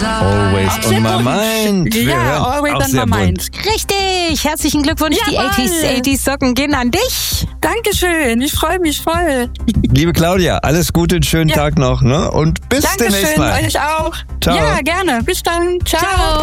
Always on my mind. Ja, always on my mind. Richtig, herzlichen Glückwunsch. Jawohl. Die 80s Socken gehen an dich. Dankeschön, ich freue mich voll. Liebe Claudia, alles Gute, einen schönen Tag noch, ne? Und bis demnächst Dankeschön, mal. euch auch. Ciao. Ja, gerne. Bis dann. Ciao.